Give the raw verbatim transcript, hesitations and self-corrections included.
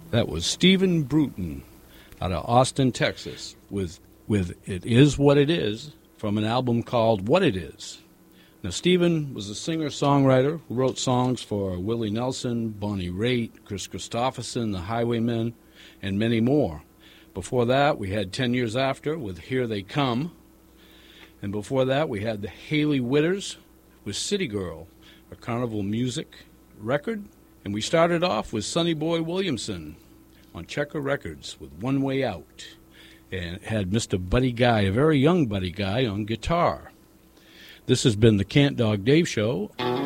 That was Stephen Bruton out of Austin, Texas, with with It Is What It Is from an album called What It Is. Now, Stephen was a singer-songwriter who wrote songs for Willie Nelson, Bonnie Raitt, Chris Christopherson, The Highwaymen, and many more. Before that, we had Ten Years After with Here They Come. And before that, we had the Haley Witters with City Girl, a Carnival Music record. And we started off with Sonny Boy Williamson on Checker Records with One Way Out. And it had Mister Buddy Guy, a very young Buddy Guy, on guitar. This has been the Cant Dog Dave Show.